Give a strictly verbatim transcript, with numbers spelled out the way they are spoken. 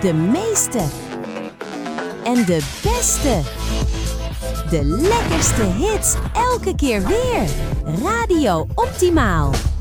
De meeste. En de beste. De lekkerste hits elke keer weer. Radio Optimaal.